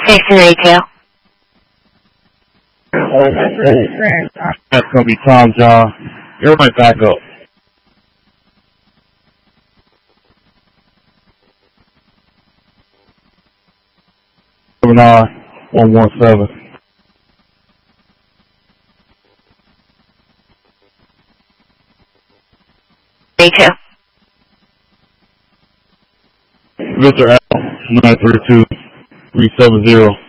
Station 82. That's gonna be Tom John. Everybody back up. 79117. Victor Al 932 370.